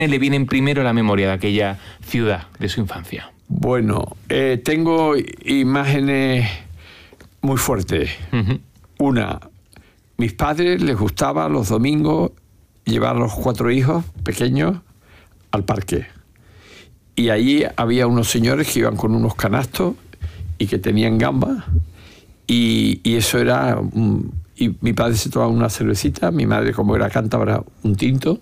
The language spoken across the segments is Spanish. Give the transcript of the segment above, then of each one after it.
le vienen primero a la memoria de aquella ciudad, de su infancia? Bueno, tengo imágenes muy fuertes. Una, mis padres les gustaba los domingos llevar a los 4 hijos pequeños al parque. Y allí había unos señores que iban con unos canastos y que tenían gambas. Y eso era... y mi padre se tomaba una cervecita, mi madre, como era cántabra, un tinto.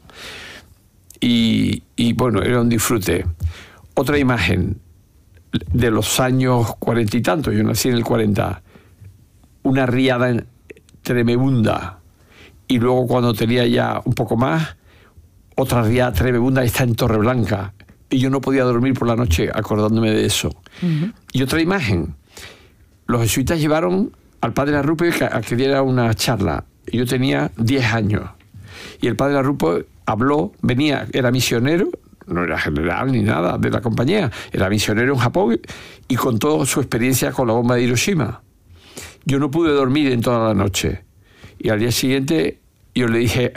Y bueno, era un disfrute. Otra imagen de los años 40 y tantos, yo nací en el 40, una riada tremebunda. Y luego, cuando tenía ya un poco más, otra riada tremebunda, está en Torreblanca. Y yo no podía dormir por la noche acordándome de eso. Y otra imagen, los jesuitas llevaron al padre Arrupe a que diera una charla. Yo tenía 10 años. Y el padre Arrupe habló, venía, era misionero, no era general ni nada de la compañía, era misionero en Japón y contó su experiencia con la bomba de Hiroshima. Yo no pude dormir en toda la noche. Y al día siguiente yo le dije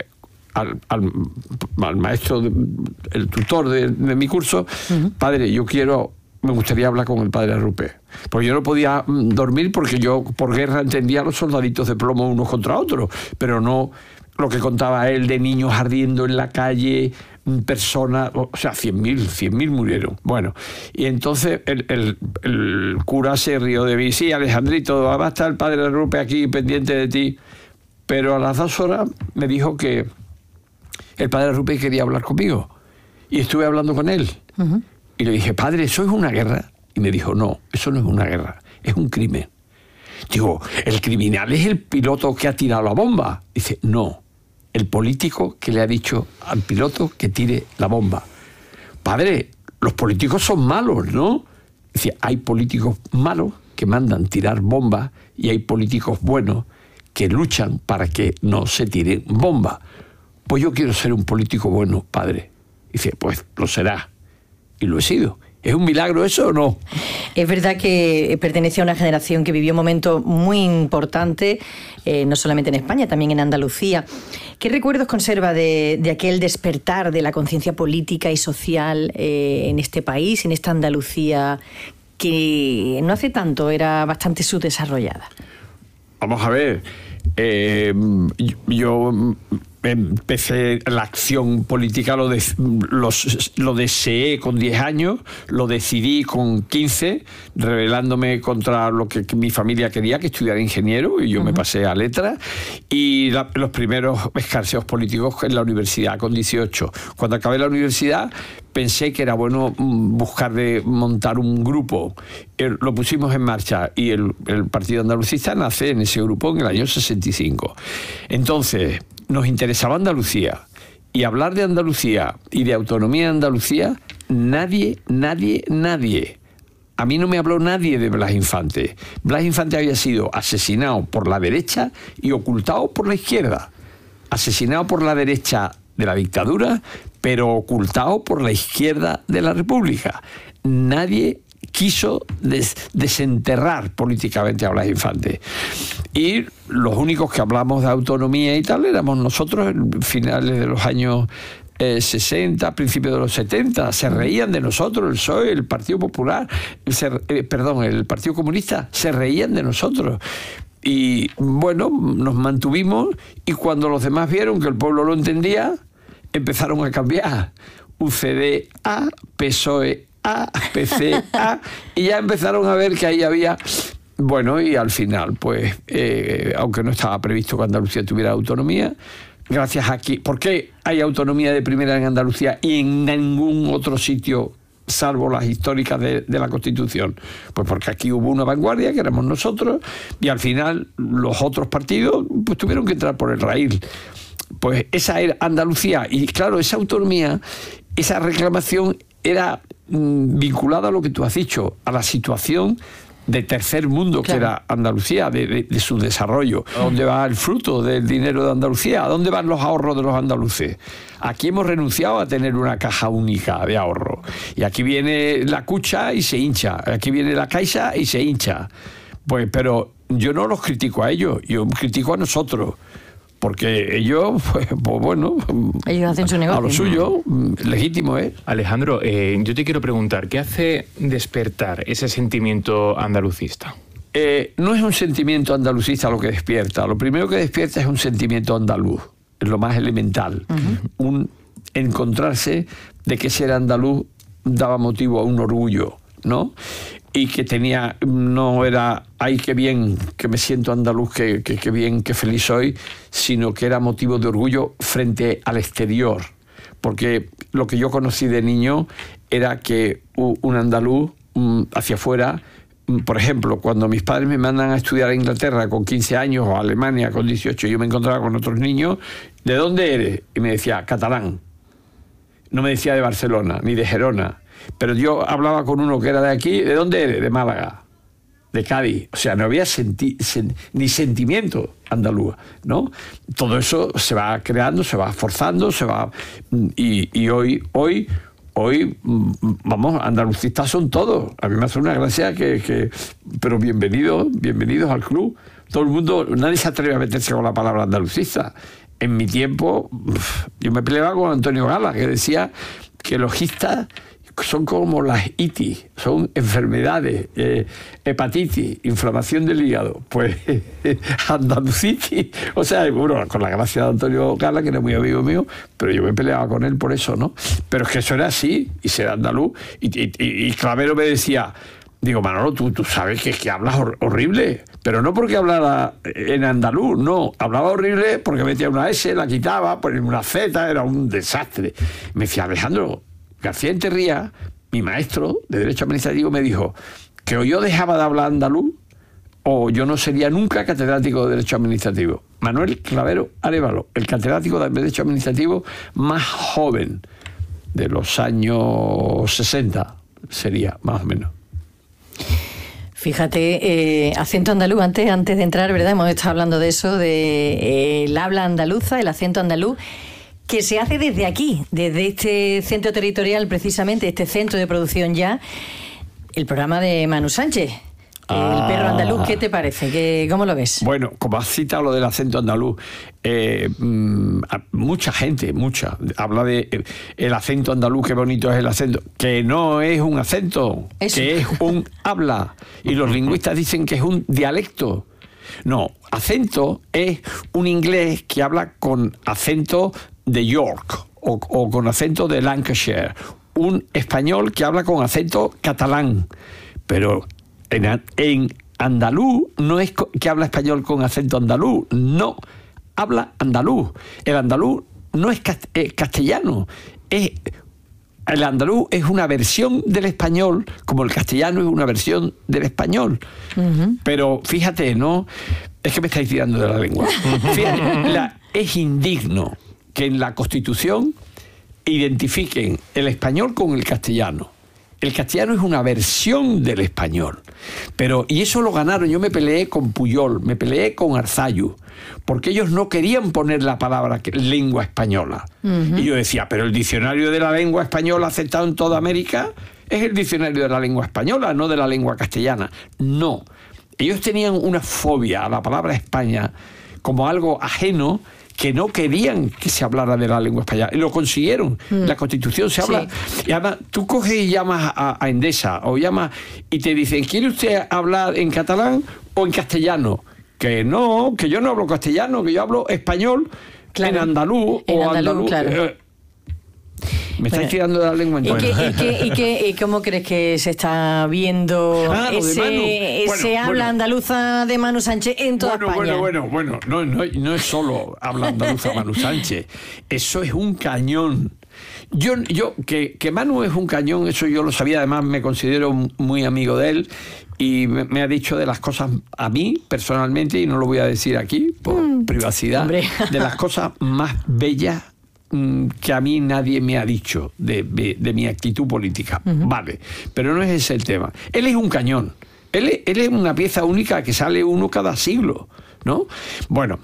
al maestro, el tutor de mi curso, padre, me gustaría hablar con el padre Arrupe. Porque yo no podía dormir porque yo por guerra entendía a los soldaditos de plomo unos contra otros, pero no lo que contaba él de niños ardiendo en la calle, personas, o sea, 100.000 murieron. Bueno, y entonces el cura se rió de mí. Sí, Alejandrito, va a estar el padre Arrupe aquí pendiente de ti. Pero a las 2 horas me dijo que el padre Arrupe quería hablar conmigo. Y estuve hablando con él. Y le dije, padre, ¿eso es una guerra? Y me dijo, no, eso no es una guerra, es un crimen. Digo, ¿el criminal es el piloto que ha tirado la bomba? Dice, no, el político que le ha dicho al piloto que tire la bomba. Padre, los políticos son malos, ¿no? Dice, hay políticos malos que mandan tirar bombas y hay políticos buenos que luchan para que no se tiren bombas. Pues yo quiero ser un político bueno, padre. Dice, pues lo será. Y lo he sido. ¿Es un milagro eso o no? Es verdad que pertenece a una generación que vivió un momento muy importante, no solamente en España, también en Andalucía. ¿Qué recuerdos conserva de aquel despertar de la conciencia política y social en este país, en esta Andalucía, que no hace tanto era bastante subdesarrollada? Vamos a ver, yo empecé la acción política, lo deseé con 10 años, lo decidí con 15, rebelándome contra lo que mi familia quería, que estudiara ingeniero, y yo me pasé a letras, y los primeros escarceos políticos en la universidad con 18. Cuando acabé la universidad pensé que era bueno buscar de montar un grupo. Lo pusimos en marcha y el Partido Andalucista nace en ese grupo en el año 65. Entonces, nos interesaba Andalucía. Y hablar de Andalucía y de autonomía de Andalucía, nadie. A mí no me habló nadie de Blas Infante. Blas Infante había sido asesinado por la derecha y ocultado por la izquierda. Asesinado por la derecha de la dictadura, pero ocultado por la izquierda de la República. Nadie quiso desenterrar políticamente a Blas Infante. Y los únicos que hablamos de autonomía y tal éramos nosotros en finales de los años 60, principios de los 70. Se reían de nosotros, el PSOE, el Partido Popular, el Partido Comunista, se reían de nosotros. Y bueno, nos mantuvimos, y cuando los demás vieron que el pueblo lo entendía, empezaron a cambiar. UCD A, PSOE A, PC A, y ya empezaron a ver que ahí había... Bueno, y al final, pues, aunque no estaba previsto que Andalucía tuviera autonomía, gracias a aquí... ¿Por qué hay autonomía de primera en Andalucía y en ningún otro sitio, salvo las históricas de la Constitución? Pues porque aquí hubo una vanguardia, que éramos nosotros, y al final los otros partidos pues tuvieron que entrar por el raíl. Pues esa era Andalucía, y claro, esa autonomía, esa reclamación era vinculada a lo que tú has dicho, a la situación de tercer mundo, claro, que era Andalucía, de su desarrollo. ¿A dónde va el fruto del dinero de Andalucía? ¿A dónde van los ahorros de los andaluces? Aquí hemos renunciado a tener una caja única de ahorro. Y aquí viene la Cucha y se hincha. Aquí viene la Caixa y se hincha. Pues, pero yo no los critico a ellos, yo critico a nosotros. porque ellos, pues bueno, ellos hacen su negocio. A lo suyo, legítimo, ¿eh? Alejandro, yo te quiero preguntar, ¿qué hace despertar ese sentimiento andalucista? No es un sentimiento andalucista lo que despierta. Lo primero que despierta es un sentimiento andaluz, es lo más elemental. Un encontrarse de que ser andaluz daba motivo a un orgullo, ¿no? Y que no era, ay, qué bien, que me siento andaluz, que bien, qué feliz soy, sino que era motivo de orgullo frente al exterior. Porque lo que yo conocí de niño era que un andaluz hacia afuera, por ejemplo, cuando mis padres me mandan a estudiar a Inglaterra con 15 años o a Alemania con 18, yo me encontraba con otros niños, ¿de dónde eres? Y me decía, catalán. No me decía de Barcelona, ni de Gerona. Pero yo hablaba con uno que era de aquí, ¿de dónde eres? De Málaga, de Cádiz. O sea, no había ni sentimiento andaluz, ¿no? Todo eso se va creando, se va forzando, se va... Y hoy, vamos, andalucistas son todos. A mí me hace una gracia pero bienvenidos al club. Todo el mundo, nadie se atreve a meterse con la palabra andalucista. En mi tiempo, yo me peleaba con Antonio Gala, que decía que los gistas son como las itis, son enfermedades, hepatitis, inflamación del hígado, pues andalucitis, o sea, bueno, con la gracia de Antonio Gala, que era muy amigo mío, pero yo me peleaba con él por eso, ¿no? Pero es que eso era así, y ser andaluz, y Clavero me decía, digo, Manolo, tú sabes que hablas horrible, pero no porque hablara en andaluz, no, hablaba horrible porque metía una S, la quitaba, ponía una Z, era un desastre. Me decía, Alejandro, García Enterría, mi maestro de Derecho Administrativo, me dijo que o yo dejaba de hablar andaluz o yo no sería nunca catedrático de Derecho Administrativo. Manuel Clavero Arévalo, el catedrático de Derecho Administrativo más joven de los años 60, sería, más o menos. Fíjate, acento andaluz, antes de entrar, ¿verdad? Hemos estado hablando de eso, de el habla andaluza, el acento andaluz, que se hace desde aquí, desde este centro territorial, precisamente, este centro de producción ya, el programa de Manu Sánchez. El perro andaluz, ¿qué te parece? ¿Cómo lo ves? Bueno, como has citado lo del acento andaluz, mucha gente habla de el acento andaluz, qué bonito es el acento, que no es un acento, eso. Que es un habla, y los lingüistas dicen que es un dialecto. No, acento es un inglés que habla con acento de York o con acento de Lancashire, un español que habla con acento catalán, pero en andaluz no es que habla español con acento andaluz, no, habla andaluz. El andaluz no es castellano, el andaluz es una versión del español, como el castellano es una versión del español. Pero fíjate, ¿no? Es que me estáis tirando de la lengua. Fíjate, es indigno que en la Constitución identifiquen el español con el castellano. El castellano es una versión del español. Y eso lo ganaron. Yo me peleé con Pujol, me peleé con Arzayus, porque ellos no querían poner la palabra lengua española. Y yo decía, pero el diccionario de la lengua española aceptado en toda América es el diccionario de la lengua española, no de la lengua castellana. No. Ellos tenían una fobia a la palabra España como algo ajeno, que no querían que se hablara de la lengua española. Y lo consiguieron. La Constitución se habla. Sí. Y además, tú coges y llamas a Endesa o llamas y te dicen, ¿quiere usted hablar en catalán o en castellano? Que no, que yo no hablo castellano, que yo hablo español, claro, en andaluz o andaluz. Claro. Me estáis tirando de la lengua entonces. ¿Y cómo crees que se está viendo ese habla andaluza de Manu Sánchez en toda España? Bueno, no es solo habla andaluza Manu Sánchez, eso es un cañón. Que Manu es un cañón, eso yo lo sabía, además me considero muy amigo de él y me ha dicho de las cosas a mí personalmente, y no lo voy a decir aquí por privacidad, hombre, de las cosas más bellas que a mí nadie me ha dicho de mi actitud política. Vale, pero no es ese el tema. Él es un cañón. Él es una pieza única que sale uno cada siglo, ¿no? Bueno,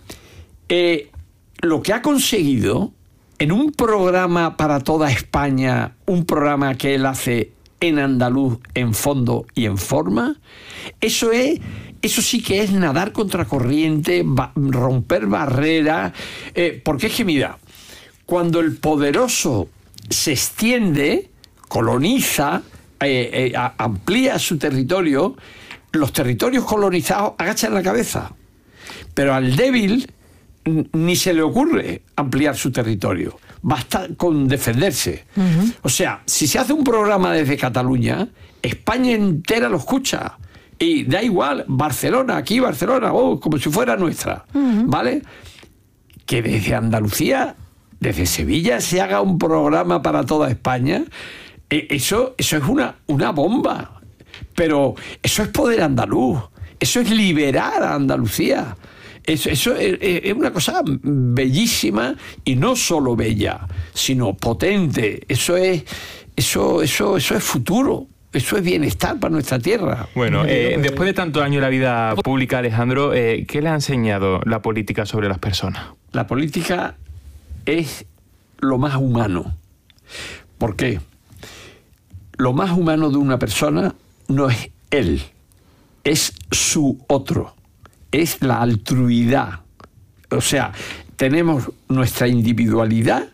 lo que ha conseguido en un programa para toda España, un programa que él hace en andaluz en fondo y en forma, eso sí que es nadar contra corriente, romper barreras, porque es que mira, cuando el poderoso se extiende, coloniza, amplía su territorio, los territorios colonizados agachan la cabeza, pero al débil ni se le ocurre ampliar su territorio, basta con defenderse. O sea, si se hace un programa desde Cataluña, España entera lo escucha. Y da igual, Barcelona, como si fuera nuestra, ¿vale? Que desde Andalucía, desde Sevilla, se haga un programa para toda España, eso es una bomba. Pero eso es poder andaluz, eso es liberar a Andalucía. Eso es una cosa bellísima, y no solo bella, sino potente. Eso es futuro. Eso es bienestar para nuestra tierra. Bueno, después de tantos años de la vida pública, Alejandro, ¿qué le ha enseñado la política sobre las personas? La política es lo más humano. ¿Por qué? Lo más humano de una persona no es él, es su otro, es la altruidad. O sea, tenemos nuestra individualidad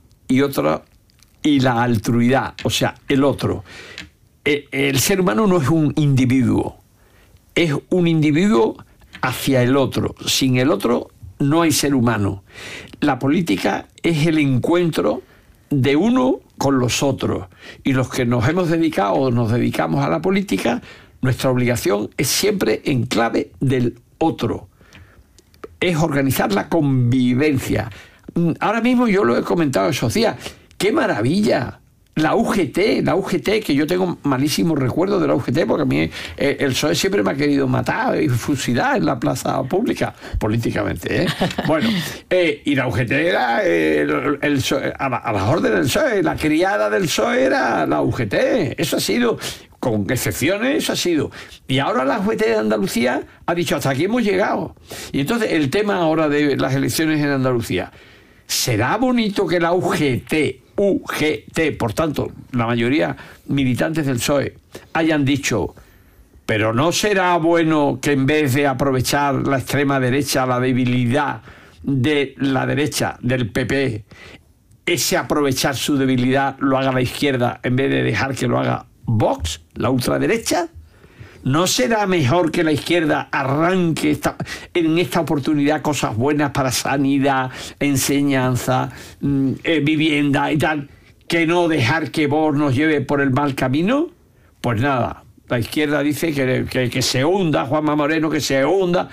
y la altruidad, o sea, el otro. El ser humano no es un individuo, es un individuo hacia el otro. Sin el otro no hay ser humano. La política es el encuentro de uno con los otros. Y los que nos hemos dedicado o nos dedicamos a la política, nuestra obligación es siempre en clave del otro. Es organizar la convivencia. Ahora mismo yo lo he comentado esos días. ¡Qué maravilla! La UGT, que yo tengo malísimos recuerdos de la UGT, porque a mí el PSOE siempre me ha querido matar y fusilar en la plaza pública, políticamente, ¿eh? Bueno, y la UGT era el PSOE, a las órdenes del PSOE, la criada del PSOE era la UGT, eso ha sido, con excepciones, eso ha sido. Y ahora la UGT de Andalucía ha dicho, hasta aquí hemos llegado. Y entonces el tema ahora de las elecciones en Andalucía, ¿será bonito que la UGT, por tanto, la mayoría militantes del PSOE, hayan dicho, pero no será bueno que en vez de aprovechar la extrema derecha, la debilidad de la derecha, del PP, ese aprovechar su debilidad lo haga la izquierda en vez de dejar que lo haga Vox, la ultraderecha? ¿No será mejor que la izquierda arranque en esta oportunidad cosas buenas para sanidad, enseñanza, vivienda y tal, que no dejar que Vox nos lleve por el mal camino? Pues nada, la izquierda dice que se hunda, Juanma Moreno, que se hunda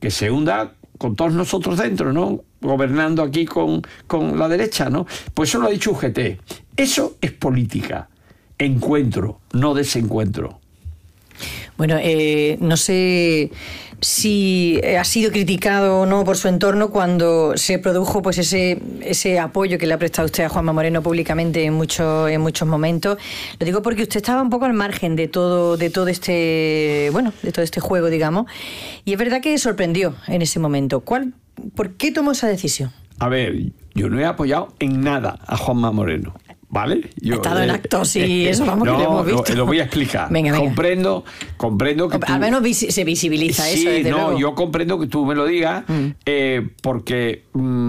con todos nosotros dentro, ¿no? Gobernando aquí con la derecha, ¿no? Pues eso lo ha dicho UGT. Eso es política. Encuentro, no desencuentro. Bueno, no sé si ha sido criticado o no por su entorno cuando se produjo pues ese apoyo que le ha prestado usted a Juanma Moreno públicamente en muchos momentos. Lo digo porque usted estaba un poco al margen de todo este juego, digamos, y es verdad que sorprendió en ese momento. ¿Por qué tomó esa decisión? A ver, yo no he apoyado en nada a Juanma Moreno, ¿vale? Yo, ha estado en actos y eso, vamos, que lo hemos visto. Lo voy a explicar. Venga. Comprendo que al menos se visibiliza sí, eso, desde luego. Yo comprendo que tú me lo digas, porque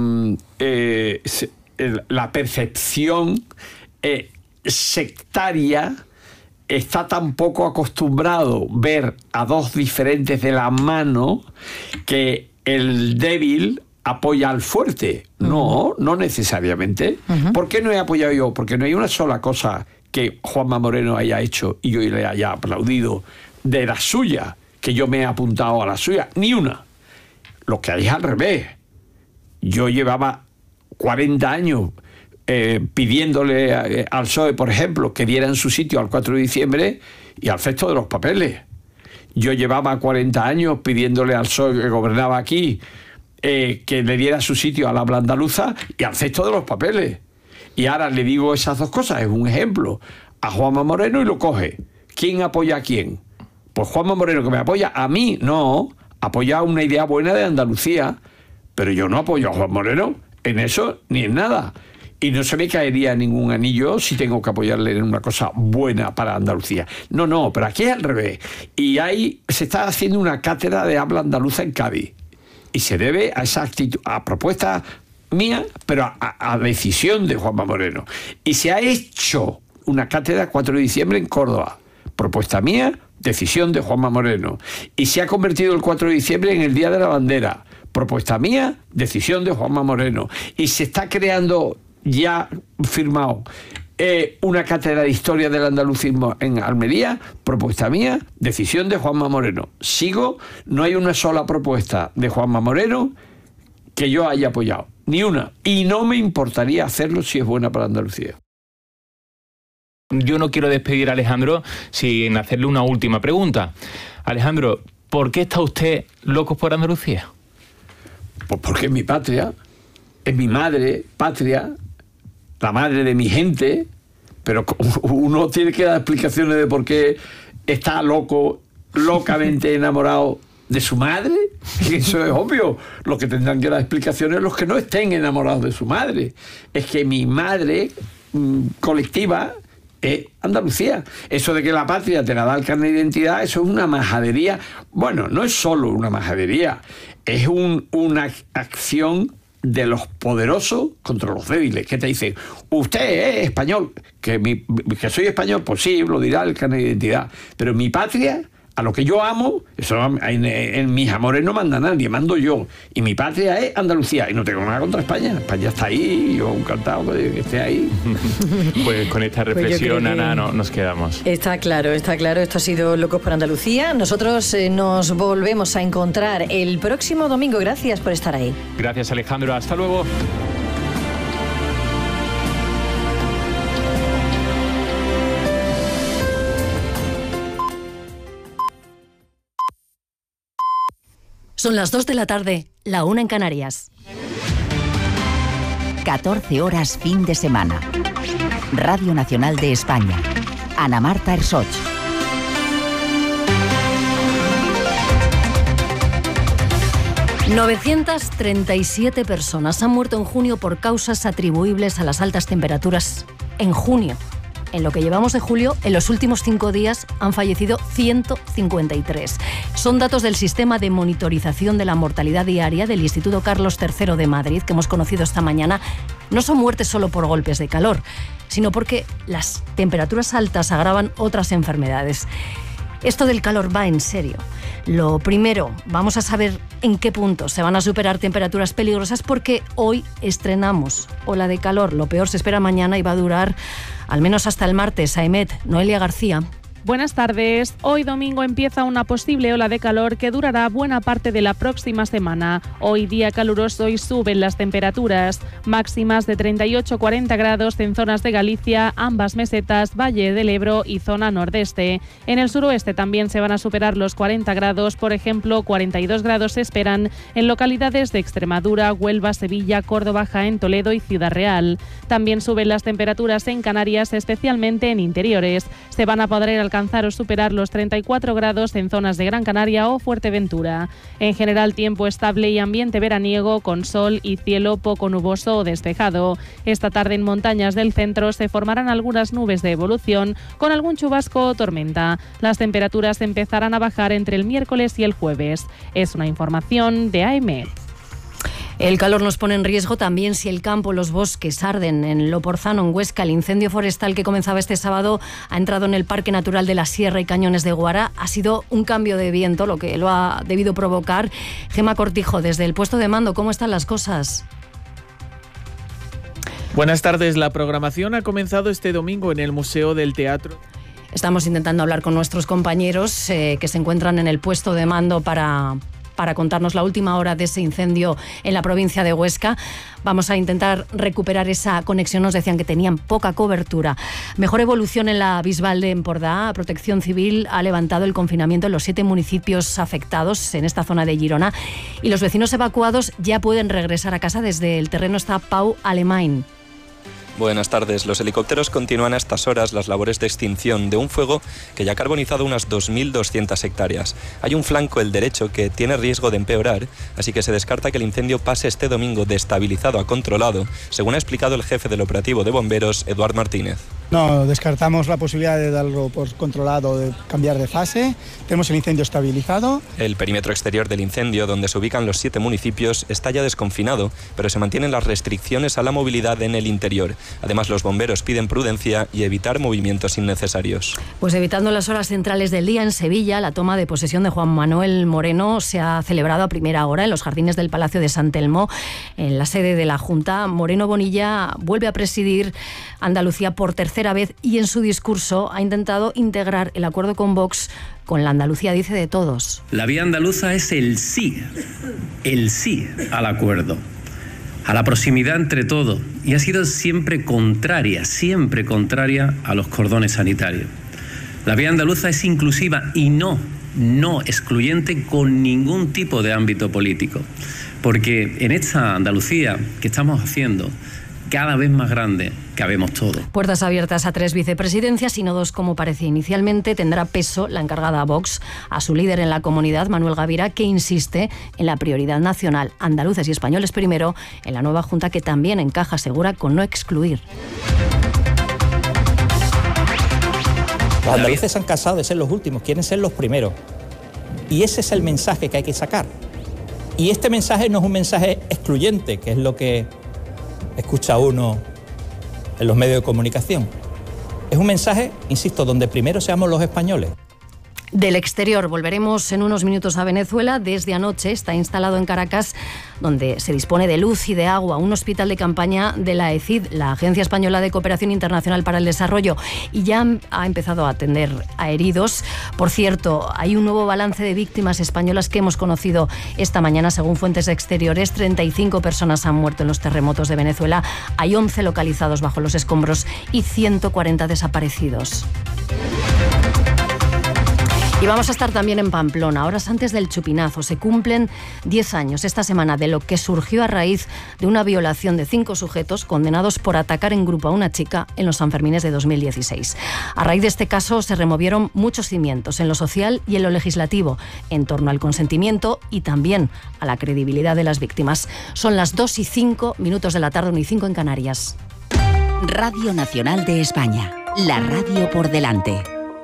la percepción sectaria está tan poco acostumbrado ver a dos diferentes de la mano que el débil apoya al fuerte. No necesariamente. ¿Por qué no he apoyado yo? Porque no hay una sola cosa que Juanma Moreno haya hecho y yo le haya aplaudido de la suya, que yo me he apuntado a la suya. Ni una. Lo que hay es al revés. Yo llevaba 40 años pidiéndole al PSOE, por ejemplo, que diera en su sitio al 4 de diciembre y al cesto de los papeles. Yo llevaba 40 años pidiéndole al PSOE que gobernaba aquí que le diera su sitio al habla andaluza y al cesto de los papeles. Y ahora le digo esas dos cosas, es un ejemplo, a Juanma Moreno y lo coge. ¿Quién apoya a quién? Pues Juanma Moreno, que me apoya a mí, no, apoya una idea buena de Andalucía, pero yo no apoyo a Juan Moreno en eso ni en nada. y no se me caería ningún anillo si tengo que apoyarle en una cosa buena para Andalucía. No, pero aquí es al revés. Y se está haciendo una cátedra de habla andaluza en Cádiz. Y se debe a esa actitud, a propuesta mía, pero a decisión de Juanma Moreno. Y se ha hecho una cátedra 4 de diciembre en Córdoba. Propuesta mía, decisión de Juanma Moreno. Y se ha convertido el 4 de diciembre en el Día de la Bandera. Propuesta mía, decisión de Juanma Moreno. Y se está creando, ya firmado, una cátedra de historia del andalucismo en Almería. Propuesta mía, decisión de Juanma Moreno. Sigo, no hay una sola propuesta de Juanma Moreno que yo haya apoyado. Ni una. Y no me importaría hacerlo si es buena para Andalucía. Yo no quiero despedir a Alejandro sin hacerle una última pregunta. Alejandro, ¿por qué está usted loco por Andalucía? Pues porque es mi patria, es mi madre patria, la madre de mi gente, pero uno tiene que dar explicaciones de por qué está locamente enamorado de su madre. Eso es obvio. Lo que tendrán que dar explicaciones los que no estén enamorados de su madre. Es que mi madre colectiva es Andalucía. Eso de que la patria te la da el carnet de identidad, eso es una majadería. Bueno, no es solo una majadería, es una acción de los poderosos contra los débiles, que te dicen, usted es español, que soy español, pues sí, lo dirá el carnet de identidad, pero mi patria, a lo que yo amo, eso en mis amores no manda nadie, mando yo, y mi patria es Andalucía, y no tengo nada contra España. España está ahí, y yo encantado de que esté ahí. Pues con esta reflexión, Ana, nos quedamos. Está claro, esto ha sido Locos por Andalucía. Nosotros nos volvemos a encontrar el próximo domingo. Gracias por estar ahí. Gracias, Alejandro, hasta luego. Son las 2 de la tarde, la 1 en Canarias. 14 horas fin de semana. Radio Nacional de España. Ana Marta Ersoch. ...937 personas han muerto en junio por causas atribuibles a las altas temperaturas. En junio. En lo que llevamos de julio, en los últimos 5 días han fallecido 153. Son datos del sistema de monitorización de la mortalidad diaria del Instituto Carlos III de Madrid, que hemos conocido esta mañana. No son muertes solo por golpes de calor, sino porque las temperaturas altas agravan otras enfermedades. Esto del calor va en serio. Lo primero, vamos a saber en qué punto se van a superar temperaturas peligrosas, porque hoy estrenamos ola de calor. Lo peor se espera mañana y va a durar al menos hasta el martes. Aimet, Noelia García. Buenas tardes. Hoy domingo empieza una posible ola de calor que durará buena parte de la próxima semana. Hoy día caluroso y suben las temperaturas. Máximas de 38-40 grados en zonas de Galicia, ambas mesetas, Valle del Ebro y zona nordeste. En el suroeste también se van a superar los 40 grados. Por ejemplo, 42 grados se esperan en localidades de Extremadura, Huelva, Sevilla, Córdoba, Jaén, Toledo y Ciudad Real. También suben las temperaturas en Canarias, especialmente en interiores. Se van a poder alcanzar o superar los 34 grados en zonas de Gran Canaria o Fuerteventura. En general, tiempo estable y ambiente veraniego con sol y cielo poco nuboso o despejado. Esta tarde en montañas del centro se formarán algunas nubes de evolución con algún chubasco o tormenta. Las temperaturas empezarán a bajar entre el miércoles y el jueves. Es una información de AEMET. El calor nos pone en riesgo también si el campo, los bosques arden. En Loporzano, en Huesca, el incendio forestal que comenzaba este sábado ha entrado en el Parque Natural de la Sierra y Cañones de Guara. Ha sido un cambio de viento lo que lo ha debido provocar. Gema Cortijo, desde el puesto de mando, ¿cómo están las cosas? Buenas tardes. La programación ha comenzado este domingo en el Museo del Teatro. Estamos intentando hablar con nuestros compañeros que se encuentran en el puesto de mando para contarnos la última hora de ese incendio en la provincia de Huesca. Vamos a intentar recuperar esa conexión. Nos decían que tenían poca cobertura. Mejor evolución en la Bisbal de Empordà. Protección Civil ha levantado el confinamiento en los 7 municipios afectados en esta zona de Girona, y los vecinos evacuados ya pueden regresar a casa. Desde el terreno está Pau Alemany. Buenas tardes. Los helicópteros continúan a estas horas las labores de extinción de un fuego que ya ha carbonizado unas 2.200 hectáreas. Hay un flanco, el derecho, que tiene riesgo de empeorar, así que se descarta que el incendio pase este domingo de estabilizado a controlado, según ha explicado el jefe del operativo de bomberos, Eduard Martínez. No, descartamos la posibilidad de darlo por controlado, de cambiar de fase. Tenemos el incendio estabilizado. El perímetro exterior del incendio, donde se ubican los 7 municipios, está ya desconfinado, pero se mantienen las restricciones a la movilidad en el interior. Además, los bomberos piden prudencia y evitar movimientos innecesarios. Pues evitando las horas centrales del día, en Sevilla, la toma de posesión de Juan Manuel Moreno se ha celebrado a primera hora en los jardines del Palacio de Sant Telmo, en la sede de la Junta. Moreno Bonilla vuelve a presidir Andalucía por tercera vez y en su discurso ha intentado integrar el acuerdo con Vox con la Andalucía, dice, de todos. La vía andaluza es el sí al acuerdo, a la proximidad entre todos, y ha sido siempre contraria a los cordones sanitarios. La vía andaluza es inclusiva y no excluyente con ningún tipo de ámbito político, porque en esta Andalucía que estamos haciendo, cada vez más grande, cabemos todos. Puertas abiertas a 3 vicepresidencias y no 2 como parecía inicialmente. Tendrá peso la encargada a Vox, a su líder en la comunidad, Manuel Gavira, que insiste en la prioridad nacional, andaluces y españoles primero, en la nueva Junta, que también encaja, asegura, con no excluir. Los andaluces se han cansado de ser los últimos, quieren ser los primeros. Y ese es el mensaje que hay que sacar. Y este mensaje no es un mensaje excluyente, que es lo que escucha uno en los medios de comunicación. Es un mensaje, insisto, donde primero seamos los españoles. Del exterior volveremos en unos minutos a Venezuela. Desde anoche está instalado en Caracas, donde se dispone de luz y de agua, un hospital de campaña de la ECID, la Agencia Española de Cooperación Internacional para el Desarrollo, y ya ha empezado a atender a heridos. Por cierto, hay un nuevo balance de víctimas españolas que hemos conocido esta mañana. Según fuentes exteriores, 35 personas han muerto en los terremotos de Venezuela, hay 11 localizados bajo los escombros y 140 desaparecidos. Y vamos a estar también en Pamplona, horas antes del chupinazo. Se cumplen 10 años esta semana de lo que surgió a raíz de una violación de 5 sujetos condenados por atacar en grupo a una chica en los Sanfermines de 2016. A raíz de este caso se removieron muchos cimientos en lo social y en lo legislativo, en torno al consentimiento y también a la credibilidad de las víctimas. Son las 2:05 de la tarde, 1:05 en Canarias. Radio Nacional de España, la radio por delante.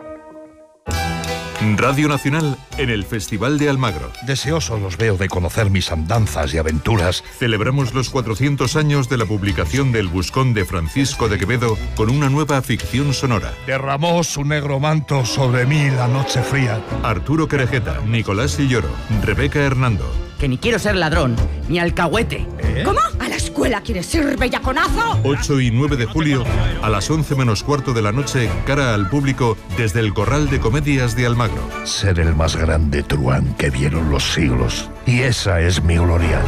Radio Nacional en el Festival de Almagro. Deseosos los veo de conocer mis andanzas y aventuras. Celebramos los 400 años de la publicación del Buscón de Francisco de Quevedo con una nueva ficción sonora. Derramó su negro manto sobre mí la noche fría. Arturo Querejeta, Nicolás Silloro, Rebeca Hernando. Que ni quiero ser ladrón, ni alcahuete. ¿Cómo? ¿A la escuela quieres ir, bellaconazo? 8 y 9 de julio, a las 11 menos cuarto de la noche, cara al público desde el Corral de Comedias de Almagro. Ser el más grande truán que vieron los siglos. Y esa es mi gloria.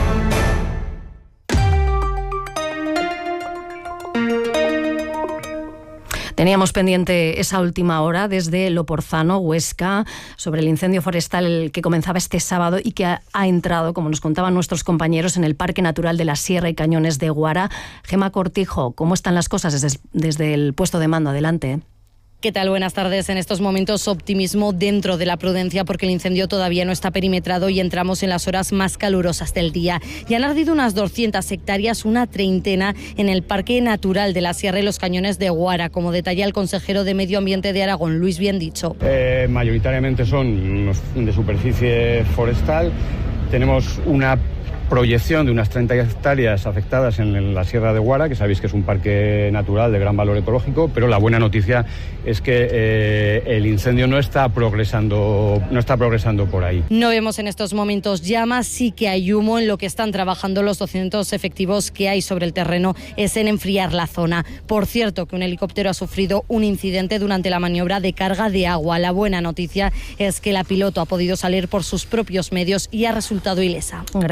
Teníamos pendiente esa última hora desde Loporzano, Huesca, sobre el incendio forestal que comenzaba este sábado y que ha entrado, como nos contaban nuestros compañeros, en el Parque Natural de la Sierra y Cañones de Guara. Gema Cortijo, ¿cómo están las cosas desde el puesto de mando? Adelante. ¿Qué tal? Buenas tardes. En estos momentos optimismo dentro de la prudencia porque el incendio todavía no está perimetrado y entramos en las horas más calurosas del día. Ya han ardido unas 200 hectáreas, una treintena en el Parque Natural de la Sierra y los Cañones de Guara, como detalla el consejero de Medio Ambiente de Aragón, Luis Biendicho. Mayoritariamente son de superficie forestal. Tenemos una proyección de unas 30 hectáreas afectadas en la Sierra de Guara, que sabéis que es un parque natural de gran valor ecológico, pero la buena noticia es que el incendio no está progresando por ahí. No vemos en estos momentos llamas, sí que hay humo. En lo que están trabajando los 200 efectivos que hay sobre el terreno es en enfriar la zona. Por cierto, que un helicóptero ha sufrido un incidente durante la maniobra de carga de agua. La buena noticia es que la piloto ha podido salir por sus propios medios y ha resultado ilesa. Gracias, compañero.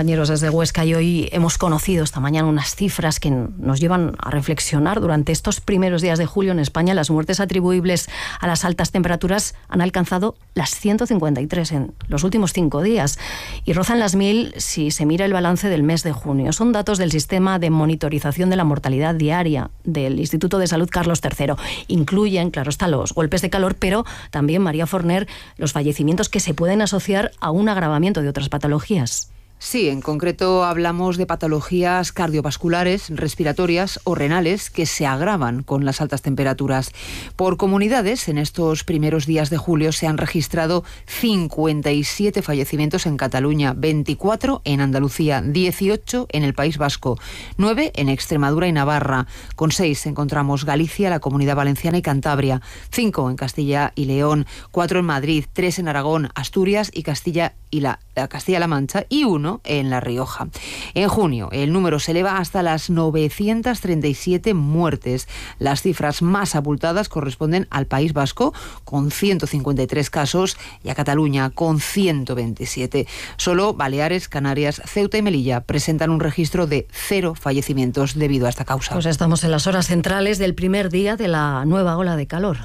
compañeros desde Huesca y hoy hemos conocido esta mañana unas cifras que nos llevan a reflexionar. Durante estos primeros días de julio en España, las muertes atribuibles a las altas temperaturas han alcanzado las 153 en los últimos 5 días y rozan las 1000 si se mira el balance del mes de junio. Son datos del sistema de monitorización de la mortalidad diaria del Instituto de Salud Carlos III. Incluyen, claro está, los golpes de calor, pero también, María Forner, los fallecimientos que se pueden asociar a un agravamiento de otras patologías. Sí, en concreto hablamos de patologías cardiovasculares, respiratorias o renales que se agravan con las altas temperaturas. Por comunidades, en estos primeros días de julio se han registrado 57 fallecimientos en Cataluña, 24 en Andalucía, 18 en el País Vasco, 9 en Extremadura y Navarra. Con 6 encontramos Galicia, la Comunidad Valenciana y Cantabria, 5 en Castilla y León, 4 en Madrid, 3 en Aragón, Asturias y Castilla-La Mancha y 1 en La Rioja. En junio, el número se eleva hasta las 937 muertes. Las cifras más abultadas corresponden al País Vasco, con 153 casos, y a Cataluña, con 127. Solo Baleares, Canarias, Ceuta y Melilla presentan un registro de 0 fallecimientos debido a esta causa. Pues estamos en las horas centrales del primer día de la nueva ola de calor.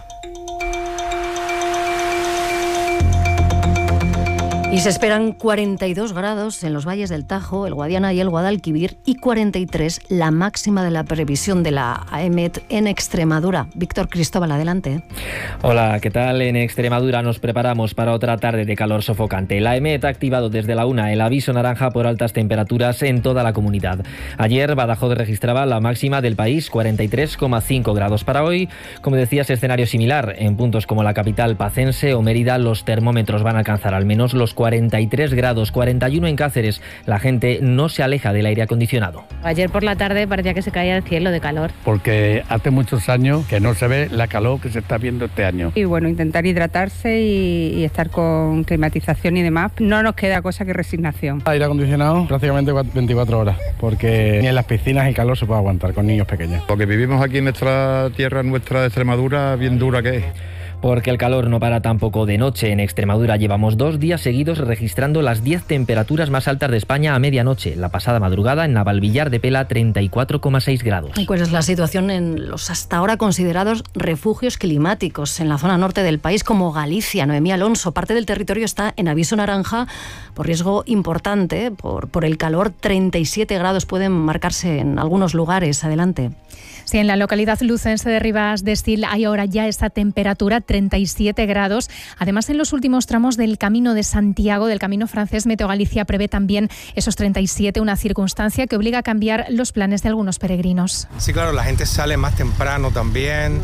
Y se esperan 42 grados en los valles del Tajo, el Guadiana y el Guadalquivir, y 43 la máxima de la previsión de la AEMET en Extremadura. Víctor Cristóbal, adelante. Hola, ¿qué tal? En Extremadura nos preparamos para otra tarde de calor sofocante. La AEMET ha activado desde la 1 el aviso naranja por altas temperaturas en toda la comunidad. Ayer Badajoz registraba la máxima del país, 43,5 grados. Para hoy, como decías, escenario similar. En puntos como la capital pacense o Mérida, los termómetros van a alcanzar al menos los 43 grados, 41 en Cáceres. La gente no se aleja del aire acondicionado. Ayer por la tarde parecía que se caía el cielo de calor. Porque hace muchos años que no se ve la calor que se está viendo este año. Y bueno, intentar hidratarse y estar con climatización y demás. No nos queda cosa que resignación. Aire acondicionado prácticamente 24 horas, porque ni en las piscinas el calor se puede aguantar con niños pequeños. Lo que vivimos aquí en nuestra tierra, nuestra Extremadura, bien dura que es. Porque el calor no para tampoco de noche. En Extremadura llevamos 2 días seguidos registrando las 10 temperaturas más altas de España a medianoche. La pasada madrugada en Navalvillar de Pela, 34,6 grados. ¿Y cuál es la situación en los hasta ahora considerados refugios climáticos en la zona norte del país, como Galicia? Noemí Alonso, parte del territorio está en aviso naranja por riesgo importante, por el calor. 37 grados pueden marcarse en algunos lugares. Adelante. Sí, en la localidad lucense de Ribas de Sil hay ahora ya esa temperatura, 37 grados. Además, en los últimos tramos del Camino de Santiago, del Camino francés, Meteo Galicia prevé también esos 37, una circunstancia que obliga a cambiar los planes de algunos peregrinos. Sí, claro, la gente sale más temprano también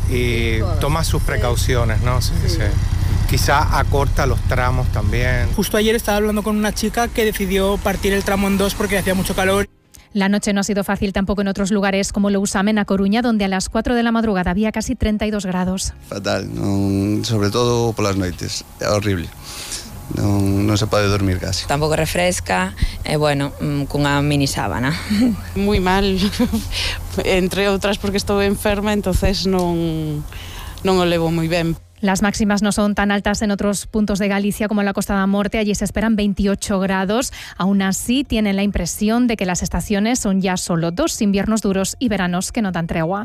y toma sus precauciones, ¿no? Sí. Quizá acorta los tramos también. Justo ayer estaba hablando con una chica que decidió partir el tramo en 2 porque hacía mucho calor. La noche no ha sido fácil tampoco en otros lugares como Lousame, en A Coruña, donde a las 4 de la madrugada había casi 32 grados. Fatal, sobre todo por las noites, es horrible. No se puede dormir casi. Tampouco refresca, bueno, cunha mini sábana. Muy mal, entre outras porque estou enferma, entonces non o levo moi ben. Las máximas no son tan altas en otros puntos de Galicia como en la Costa da Morte. Allí se esperan 28 grados. Aún así, tienen la impresión de que las estaciones son ya solo 2 inviernos duros y veranos que no dan tregua.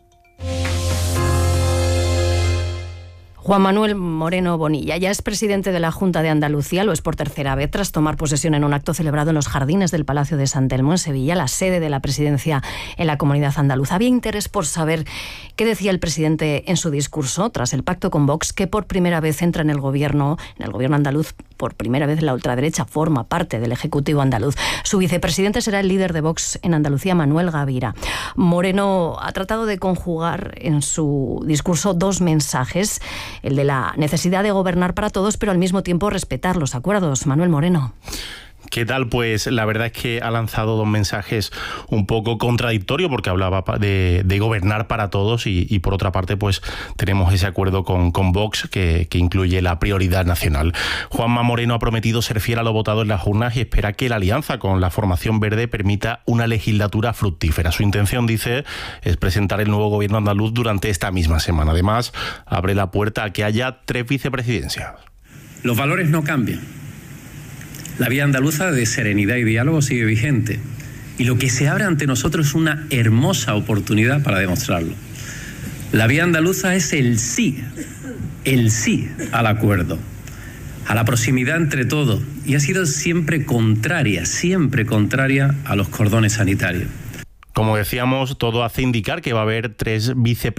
Juan Manuel Moreno Bonilla ya es presidente de la Junta de Andalucía, lo es por tercera vez tras tomar posesión en un acto celebrado en los jardines del Palacio de San Telmo en Sevilla, la sede de la presidencia en la Comunidad Andaluza. Había interés por saber qué decía el presidente en su discurso tras el pacto con Vox, que por primera vez entra en el gobierno andaluz. Por primera vez la ultraderecha forma parte del Ejecutivo andaluz. Su vicepresidente será el líder de Vox en Andalucía, Manuel Gavira. Moreno ha tratado de conjugar en su discurso 2 mensajes, el de la necesidad de gobernar para todos, pero al mismo tiempo respetar los acuerdos. Manuel Moreno. ¿Qué tal? Pues la verdad es que ha lanzado 2 mensajes un poco contradictorios, porque hablaba de gobernar para todos y por otra parte pues tenemos ese acuerdo con Vox que incluye la prioridad nacional. Juanma Moreno ha prometido ser fiel a lo votado en las urnas y espera que la alianza con la formación verde permita una legislatura fructífera. Su intención, dice, es presentar el nuevo gobierno andaluz durante esta misma semana. Además, abre la puerta a que haya 3 vicepresidencias. Los valores no cambian. La vía andaluza de serenidad y diálogo sigue vigente. Y lo que se abre ante nosotros es una hermosa oportunidad para demostrarlo. La vía andaluza es el sí al acuerdo, a la proximidad entre todos, y ha sido siempre contraria a los cordones sanitarios. Como decíamos, todo hace indicar que va a haber 3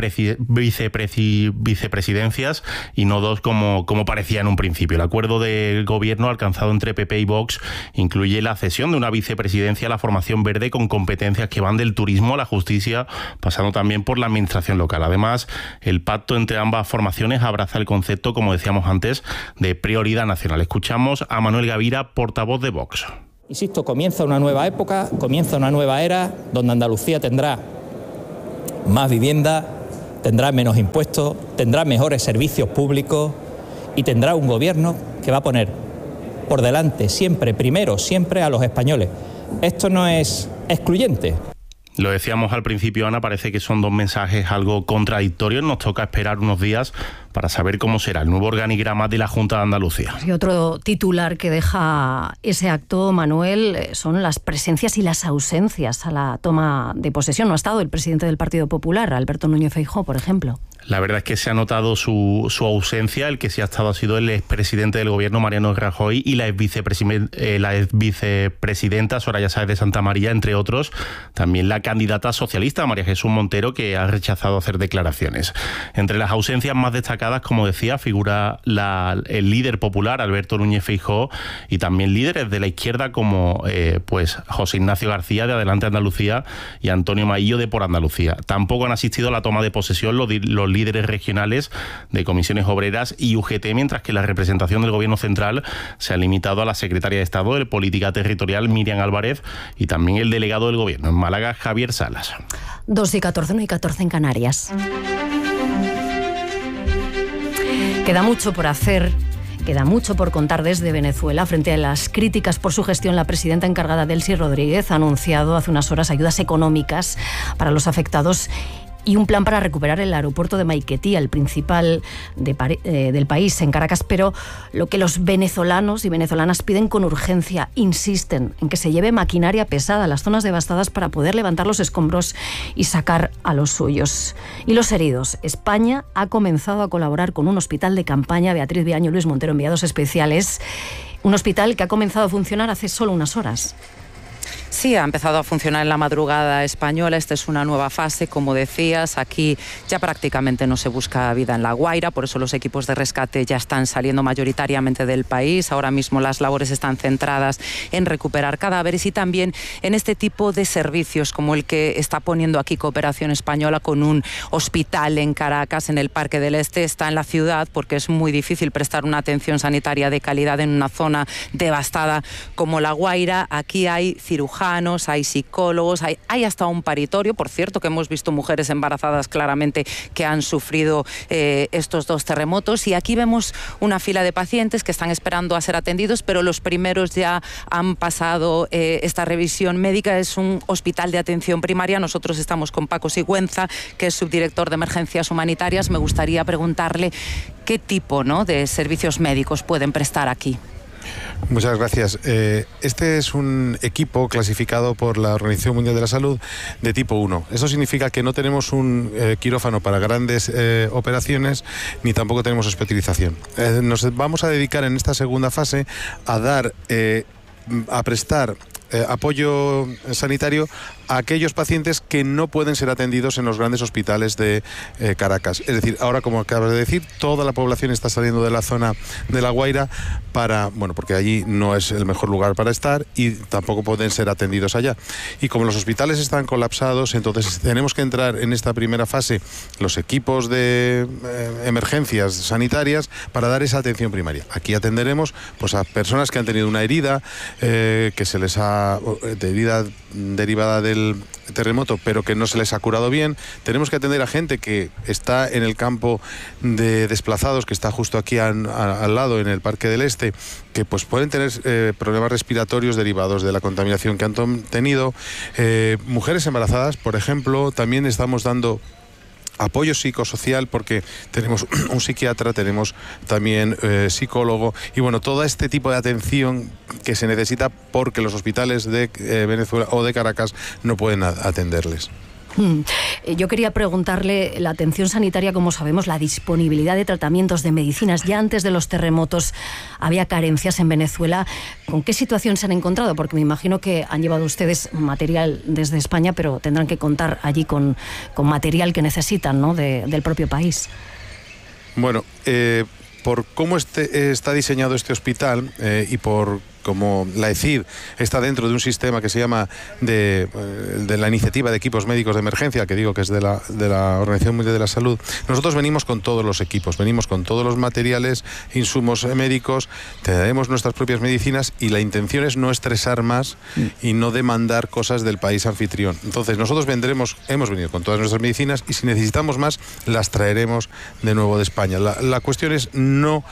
vicepresidencias y no 2 como parecía en un principio. El acuerdo del gobierno alcanzado entre PP y Vox incluye la cesión de una vicepresidencia a la formación verde con competencias que van del turismo a la justicia, pasando también por la administración local. Además, el pacto entre ambas formaciones abraza el concepto, como decíamos antes, de prioridad nacional. Escuchamos a Manuel Gavira, portavoz de Vox. Insisto, comienza una nueva época, comienza una nueva era donde Andalucía tendrá más vivienda, tendrá menos impuestos, tendrá mejores servicios públicos y tendrá un gobierno que va a poner por delante siempre, primero, siempre a los españoles. Esto no es excluyente. Lo decíamos al principio, Ana, parece que son 2 mensajes algo contradictorios. Nos toca esperar unos días para saber cómo será el nuevo organigrama de la Junta de Andalucía. Y otro titular que deja ese acto, Manuel, son las presencias y las ausencias a la toma de posesión. No ha estado el presidente del Partido Popular, Alberto Núñez Feijóo, por ejemplo. La verdad es que se ha notado su ausencia. El que sí ha estado ha sido el expresidente del gobierno, Mariano Rajoy, y la ex vicepresidenta Soraya Sáez de Santamaría, entre otros. También la candidata socialista, María Jesús Montero, que ha rechazado hacer declaraciones. Entre las ausencias más destacadas, como decía, figura el líder popular, Alberto Núñez Feijóo, y también líderes de la izquierda como José Ignacio García, de Adelante Andalucía, y Antonio Maillo, de Por Andalucía. Tampoco han asistido a la toma de posesión los líderes regionales de comisiones obreras y UGT, mientras que la representación del Gobierno central se ha limitado a la secretaria de Estado de Política Territorial, Miriam Álvarez, y también el delegado del Gobierno en Málaga, Javier Salas. 2:14, 1:14 en Canarias. Queda mucho por hacer. Queda mucho por contar desde Venezuela. Frente a las críticas por su gestión, la presidenta encargada, Delcy Rodríguez, ha anunciado hace unas horas ayudas económicas para los afectados y un plan para recuperar el aeropuerto de Maiquetía, el principal del país, en Caracas. Pero lo que los venezolanos y venezolanas piden con urgencia, insisten en que se lleve maquinaria pesada a las zonas devastadas para poder levantar los escombros y sacar a los suyos. Y los heridos. España ha comenzado a colaborar con un hospital de campaña, Beatriz Viaño, Luis Montero, enviados especiales. Un hospital que ha comenzado a funcionar hace solo unas horas. Sí, ha empezado a funcionar en la madrugada española. Esta es una nueva fase, como decías. Aquí ya prácticamente no se busca vida en La Guaira, por eso los equipos de rescate ya están saliendo mayoritariamente del país. Ahora mismo las labores están centradas en recuperar cadáveres y también en este tipo de servicios como el que está poniendo aquí Cooperación Española con un hospital en Caracas, en el Parque del Este. Está en la ciudad porque es muy difícil prestar una atención sanitaria de calidad en una zona devastada como La Guaira. Aquí hay cirujanos, hay psicólogos, hay hasta un paritorio. Por cierto, que hemos visto mujeres embarazadas claramente que han sufrido estos 2 terremotos. Y aquí vemos una fila de pacientes que están esperando a ser atendidos, pero los primeros ya han pasado esta revisión médica. Es un hospital de atención primaria. Nosotros estamos con Paco Sigüenza, que es subdirector de Emergencias Humanitarias. Me gustaría preguntarle qué tipo, ¿no?, de servicios médicos pueden prestar aquí. Muchas gracias. Este es un equipo clasificado por la Organización Mundial de la Salud de tipo 1. Eso significa que no tenemos un quirófano para grandes operaciones, ni tampoco tenemos hospitalización. Nos vamos a dedicar en esta segunda fase a prestar apoyo sanitario a aquellos pacientes que no pueden ser atendidos en los grandes hospitales de Caracas. Es decir, ahora, como acabas de decir, toda la población está saliendo de la zona de La Guaira porque allí no es el mejor lugar para estar y tampoco pueden ser atendidos allá. Y como los hospitales están colapsados, entonces tenemos que entrar en esta primera fase los equipos de emergencias sanitarias para dar esa atención primaria. Aquí atenderemos a personas que han tenido una herida, que se les ha herida derivada del terremoto, pero que no se les ha curado bien. Tenemos que atender a gente que está en el campo de desplazados, que está justo aquí al lado, en el Parque del Este, que pueden tener problemas respiratorios derivados de la contaminación que han tenido. Mujeres embarazadas, por ejemplo. También estamos dando apoyo psicosocial, porque tenemos un psiquiatra, tenemos también psicólogo, y bueno, todo este tipo de atención que se necesita porque los hospitales de Venezuela o de Caracas no pueden atenderles. Yo quería preguntarle, la atención sanitaria, como sabemos, la disponibilidad de tratamientos, de medicinas, ya antes de los terremotos había carencias en Venezuela. ¿Con qué situación se han encontrado? Porque me imagino que han llevado ustedes material desde España, pero tendrán que contar allí con material que necesitan, ¿no?, del propio país. Bueno, por cómo está diseñado este hospital y por como la ECID está dentro de un sistema que se llama de la iniciativa de equipos médicos de emergencia, que digo que es de la Organización Mundial de la Salud, nosotros venimos con todos los equipos, venimos con todos los materiales, insumos médicos, tenemos nuestras propias medicinas, y la intención es no estresar más y no demandar cosas del país anfitrión. Entonces nosotros hemos venido con todas nuestras medicinas, y si necesitamos más las traeremos de nuevo de España. La cuestión es no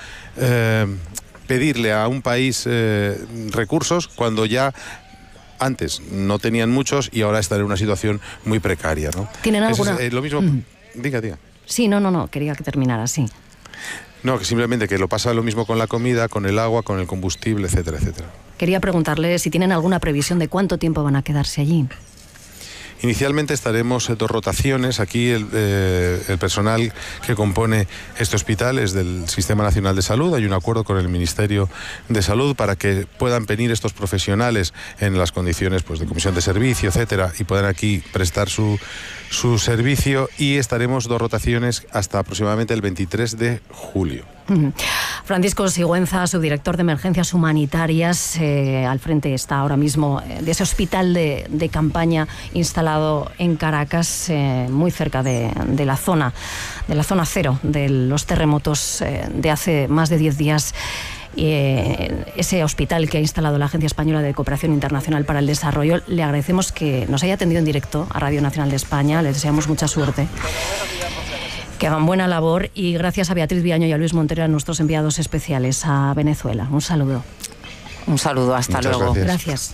pedirle a un país recursos cuando ya antes no tenían muchos y ahora están en una situación muy precaria, ¿no? ¿Tienen alguna? Lo mismo. Diga. Sí, no, quería que terminara así. No, que simplemente que lo pasa lo mismo con la comida, con el agua, con el combustible, etcétera, etcétera. Quería preguntarle si tienen alguna previsión de cuánto tiempo van a quedarse allí. Inicialmente estaremos 2 rotaciones. Aquí el personal que compone este hospital es del Sistema Nacional de Salud. Hay un acuerdo con el Ministerio de Salud para que puedan venir estos profesionales en las condiciones, pues, de comisión de servicio, etcétera, y puedan aquí prestar su servicio, y estaremos 2 rotaciones hasta aproximadamente el 23 de julio. Francisco Sigüenza, subdirector de Emergencias Humanitarias, al frente está ahora mismo de ese hospital de campaña instalado en Caracas, muy cerca de la zona cero de los terremotos de hace más de 10 días. Ese hospital que ha instalado la Agencia Española de Cooperación Internacional para el Desarrollo. Le agradecemos que nos haya atendido en directo a Radio Nacional de España, le deseamos mucha suerte, que hagan buena labor, y gracias a Beatriz Viaño y a Luis Montero, a nuestros enviados especiales a Venezuela. Un saludo. Un saludo, hasta Muchas luego. Gracias.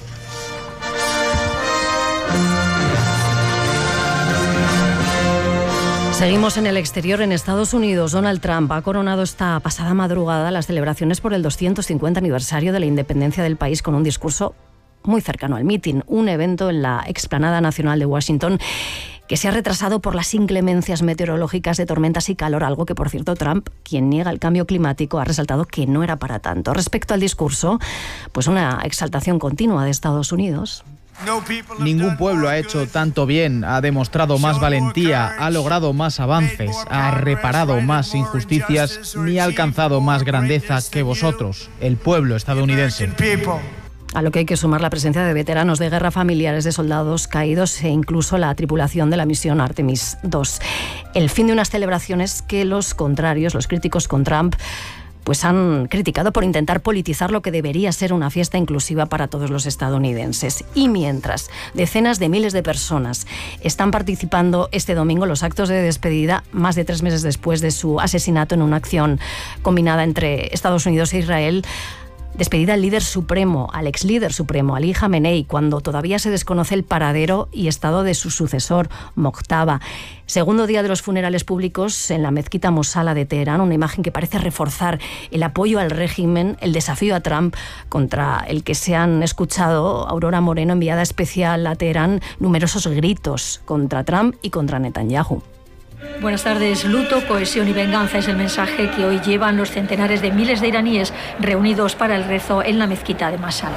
Seguimos en el exterior. En Estados Unidos, Donald Trump ha coronado esta pasada madrugada las celebraciones por el 250 aniversario de la independencia del país con un discurso muy cercano al mitin, un evento en la Explanada Nacional de Washington que se ha retrasado por las inclemencias meteorológicas de tormentas y calor, algo que, por cierto, Trump, quien niega el cambio climático, ha resaltado que no era para tanto. Respecto al discurso, pues una exaltación continua de Estados Unidos. Ningún pueblo ha hecho tanto bien, ha demostrado más valentía, ha logrado más avances, ha reparado más injusticias, ni ha alcanzado más grandeza que vosotros, el pueblo estadounidense. A lo que hay que sumar la presencia de veteranos de guerra, familiares de soldados caídos e incluso la tripulación de la misión Artemis II. El fin de unas celebraciones que los contrarios, los críticos con Trump, pues han criticado por intentar politizar lo que debería ser una fiesta inclusiva para todos los estadounidenses. Y mientras decenas de miles de personas están participando este domingo en los actos de despedida, más de 3 meses después de su asesinato en una acción combinada entre Estados Unidos e Israel, despedida al líder supremo, al ex líder supremo, Ali Jamenei, cuando todavía se desconoce el paradero y estado de su sucesor, Mojtaba. Segundo día de los funerales públicos en la mezquita Mosala de Teherán, una imagen que parece reforzar el apoyo al régimen, el desafío a Trump, contra el que se han escuchado, Aurora Moreno, enviada especial a Teherán, numerosos gritos contra Trump y contra Netanyahu. Buenas tardes. Luto, cohesión y venganza es el mensaje que hoy llevan los centenares de miles de iraníes reunidos para el rezo en la mezquita de Masala,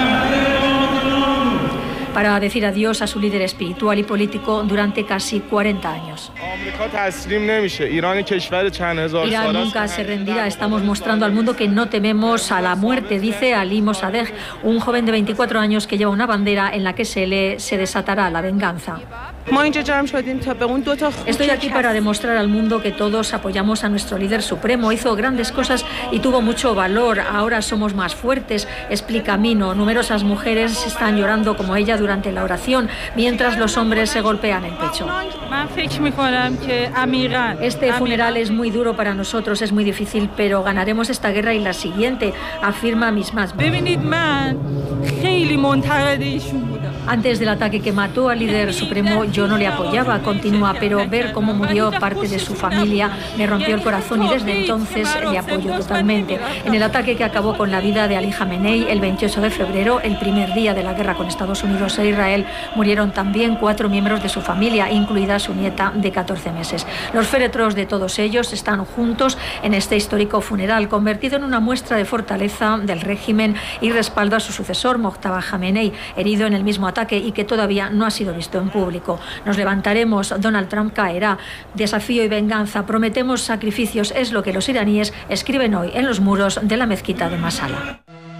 para decir adiós a su líder espiritual y político durante casi 40 años. Irán nunca se rendirá. Estamos mostrando al mundo que no tememos a la muerte, dice Ali Mossadegh, un joven de 24 años que lleva una bandera en la que se lee: se desatará la venganza. Estoy aquí para demostrar al mundo que todos apoyamos a nuestro líder supremo. Hizo grandes cosas y tuvo mucho valor. Ahora somos más fuertes, explica Mino. Numerosas mujeres están llorando como ella durante la oración, mientras los hombres se golpean el pecho. Este funeral es muy duro para nosotros, es muy difícil, pero ganaremos esta guerra y la siguiente, afirma Mismas. Antes del ataque que mató al líder supremo, yo no le apoyaba, continúa, pero ver cómo murió parte de su familia me rompió el corazón y desde entonces le apoyo totalmente. En el ataque que acabó con la vida de Ali Khamenei el 28 de febrero, el primer día de la guerra con Estados Unidos e Israel, murieron también 4 miembros de su familia, incluida su nieta de 14 meses. Los féretros de todos ellos están juntos en este histórico funeral, convertido en una muestra de fortaleza del régimen y respaldo a su sucesor, Mojtaba Khamenei, herido en el mismo ataque y que todavía no ha sido visto en público. Nos levantaremos, Donald Trump caerá. Desafío y venganza, prometemos sacrificios, es lo que los iraníes escriben hoy en los muros de la mezquita de Masala.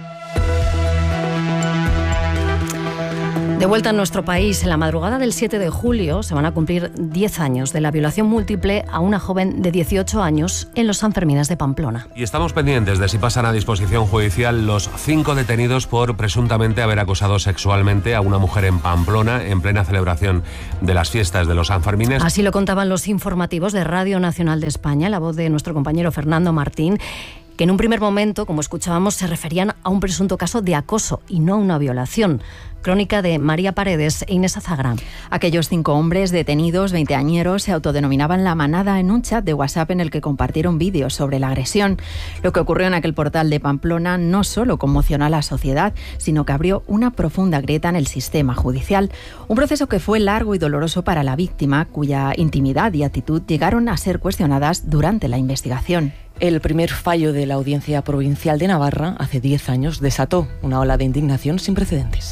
De vuelta en nuestro país, en la madrugada del 7 de julio se van a cumplir 10 años de la violación múltiple a una joven de 18 años en los Sanfermines de Pamplona. Y estamos pendientes de si pasan a disposición judicial los 5 detenidos por presuntamente haber acosado sexualmente a una mujer en Pamplona en plena celebración de las fiestas de los Sanfermines. Así lo contaban los informativos de Radio Nacional de España, la voz de nuestro compañero Fernando Martín, que en un primer momento, como escuchábamos, se referían a un presunto caso de acoso y no a una violación. Crónica de María Paredes e Inés Azagrán. Aquellos 5 hombres detenidos, 20añeros, se autodenominaban La Manada en un chat de WhatsApp en el que compartieron vídeos sobre la agresión. Lo que ocurrió en aquel portal de Pamplona no solo conmocionó a la sociedad, sino que abrió una profunda grieta en el sistema judicial. Un proceso que fue largo y doloroso para la víctima, cuya intimidad y actitud llegaron a ser cuestionadas durante la investigación. El primer fallo de la Audiencia Provincial de Navarra, hace 10 años, desató una ola de indignación sin precedentes.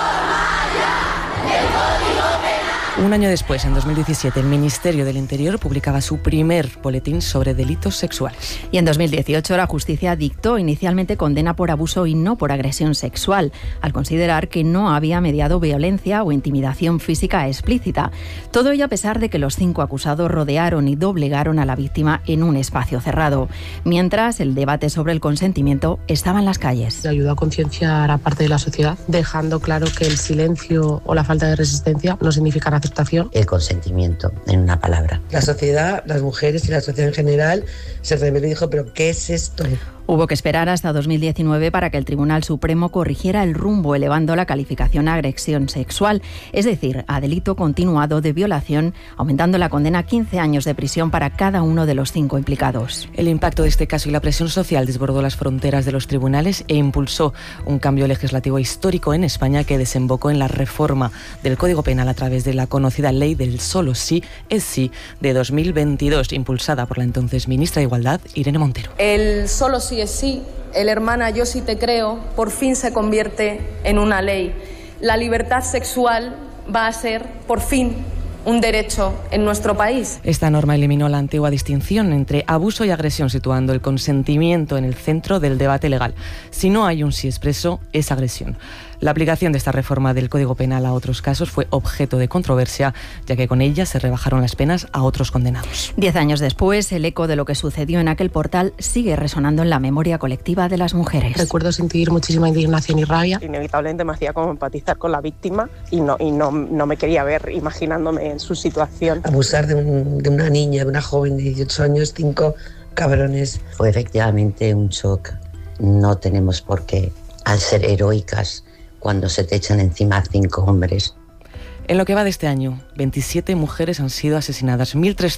Un año después, en 2017, el Ministerio del Interior publicaba su primer boletín sobre delitos sexuales. Y en 2018 la justicia dictó inicialmente condena por abuso y no por agresión sexual, al considerar que no había mediado violencia o intimidación física explícita. Todo ello a pesar de que los 5 acusados rodearon y doblegaron a la víctima en un espacio cerrado. Mientras, el debate sobre el consentimiento estaba en las calles. Ayudó a concienciar a parte de la sociedad, dejando claro que el silencio o la falta de resistencia no significan aceptación. El consentimiento, en una palabra. La sociedad, las mujeres y la sociedad en general se rebeló y dijo, ¿pero qué es esto? Hubo que esperar hasta 2019 para que el Tribunal Supremo corrigiera el rumbo, elevando la calificación a agresión sexual, es decir, a delito continuado de violación, aumentando la condena a 15 años de prisión para cada uno de los 5 implicados. El impacto de este caso y la presión social desbordó las fronteras de los tribunales e impulsó un cambio legislativo histórico en España que desembocó en la reforma del Código Penal a través de la conocida Ley del Solo Sí es Sí de 2022, impulsada por la entonces ministra de Igualdad, Irene Montero. El Solo Sí es Sí, el hermana Yo sí te creo, por fin se convierte en una ley. La libertad sexual va a ser, por fin, un derecho en nuestro país. Esta norma eliminó la antigua distinción entre abuso y agresión, situando el consentimiento en el centro del debate legal. Si no hay un sí expreso, es agresión. La aplicación de esta reforma del Código Penal a otros casos fue objeto de controversia, ya que con ella se rebajaron las penas a otros condenados. 10 años después, el eco de lo que sucedió en aquel portal sigue resonando en la memoria colectiva de las mujeres. Recuerdo sentir muchísima indignación y rabia. Inevitablemente me hacía como empatizar con la víctima y no me quería ver imaginándome en su situación. Abusar de una niña, de una joven de 18 años, 5 cabrones. Fue efectivamente un shock. No tenemos por qué, al ser heroicas, cuando se te echan encima 5 hombres. En lo que va de este año, 27 mujeres han sido asesinadas,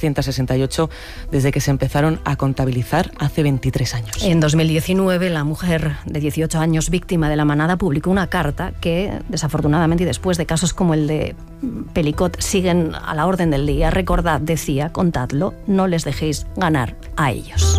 1.368 desde que se empezaron a contabilizar hace 23 años. En 2019, la mujer de 18 años víctima de La Manada publicó una carta que, desafortunadamente, y después de casos como el de Pelicot, siguen a la orden del día. Recordad, decía, contadlo, no les dejéis ganar a ellos.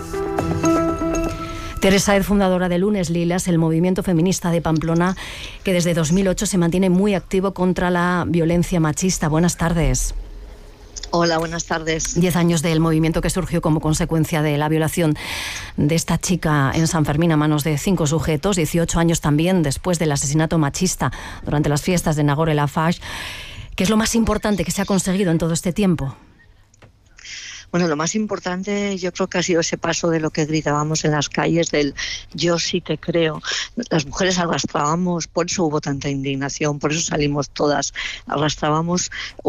Teresa Saez, fundadora de Lunes Lilas, el movimiento feminista de Pamplona, que desde 2008 se mantiene muy activo contra la violencia machista. Buenas tardes. Hola, buenas tardes. 10 años del movimiento que surgió como consecuencia de la violación de esta chica en San Fermín a manos de 5 sujetos, 18 años también después del asesinato machista durante las fiestas de Nagore Laffage. ¿Qué es lo más importante que se ha conseguido en todo este tiempo? Bueno, lo más importante yo creo que ha sido ese paso de lo que gritábamos en las calles del yo sí te creo. Las mujeres arrastrábamos, por eso hubo tanta indignación, por eso salimos todas, arrastrábamos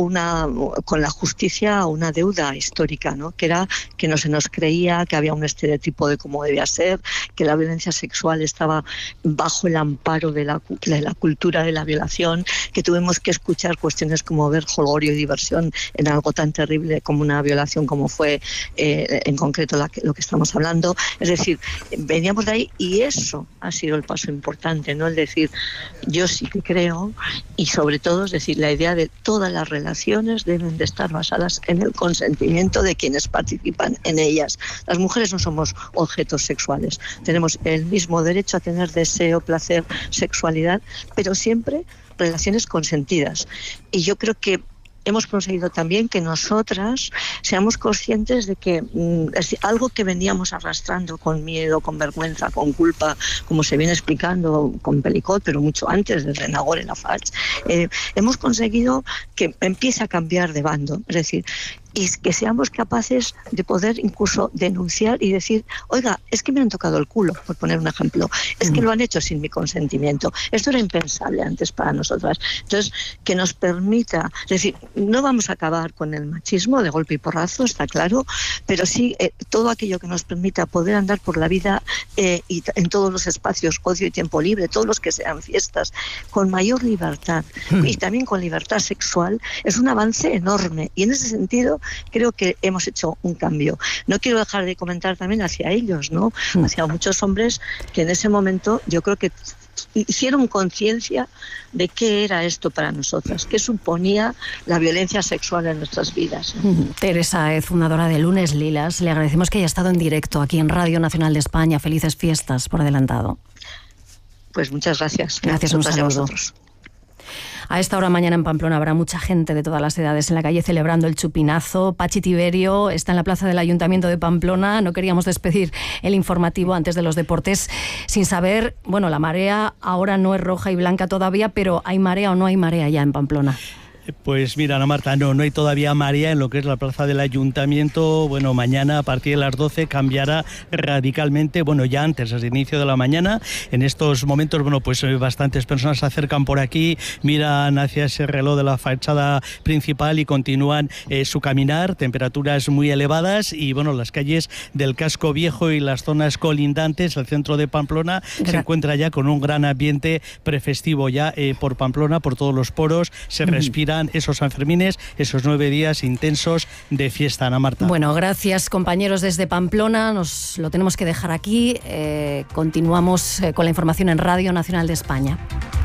con la justicia una deuda histórica, ¿no? Que era que no se nos creía, que había un estereotipo de cómo debía ser, que la violencia sexual estaba bajo el amparo de la cultura de la violación, que tuvimos que escuchar cuestiones como ver jolgorio y diversión en algo tan terrible como una violación como fue en concreto lo que estamos hablando. Es decir, veníamos de ahí y eso ha sido el paso importante, ¿no? El decir, yo sí que creo, y sobre todo, es decir, la idea de todas las relaciones deben de estar basadas en el consentimiento de quienes participan en ellas. Las mujeres no somos objetos sexuales, tenemos el mismo derecho a tener deseo, placer, sexualidad, pero siempre relaciones consentidas. Y yo creo que hemos conseguido también que nosotras seamos conscientes de que es algo que veníamos arrastrando con miedo, con vergüenza, con culpa, como se viene explicando con Pelicot, pero mucho antes de Nagore en la FACH. Hemos conseguido que empiece a cambiar de bando, es decir, y que seamos capaces de poder incluso denunciar y decir, oiga, es que me han tocado el culo, por poner un ejemplo, es que lo han hecho sin mi consentimiento. Esto era impensable antes para nosotras. Entonces, que nos permita, es decir, no vamos a acabar con el machismo de golpe y porrazo, está claro, pero sí todo aquello que nos permita poder andar por la vida y en todos los espacios, ocio y tiempo libre, todos los que sean fiestas, con mayor libertad y también con libertad sexual, es un avance enorme. Y en ese sentido, creo que hemos hecho un cambio. No quiero dejar de comentar también hacia ellos, ¿no? Hacia muchos hombres que en ese momento yo creo que hicieron conciencia de qué era esto para nosotras, qué suponía la violencia sexual en nuestras vidas. Teresa, fundadora de Lunes Lilas, le agradecemos que haya estado en directo aquí en Radio Nacional de España. Felices fiestas por adelantado. Pues muchas gracias. Gracias, un saludo. A esta hora mañana en Pamplona habrá mucha gente de todas las edades en la calle celebrando el chupinazo. Pachi Tiberio está en la plaza del Ayuntamiento de Pamplona. No queríamos despedir el informativo antes de los deportes sin saber, bueno, la marea ahora no es roja y blanca todavía, pero ¿hay marea o no hay marea ya en Pamplona? Pues mira, Ana Marta, no hay todavía marea en lo que es la plaza del Ayuntamiento. Bueno, mañana a partir de las 12 cambiará radicalmente, bueno, ya antes, desde el inicio de la mañana. En estos momentos, bueno, pues bastantes personas se acercan por aquí, miran hacia ese reloj de la fachada principal y continúan su caminar, temperaturas muy elevadas y, bueno, las calles del casco viejo y las zonas colindantes, el centro de Pamplona, se encuentra ya con un gran ambiente prefestivo ya por Pamplona, por todos los poros, se respira esos Sanfermines, esos 9 días intensos de fiesta, Ana Marta. Bueno, gracias compañeros desde Pamplona, nos lo tenemos que dejar aquí, continuamos con la información en Radio Nacional de España.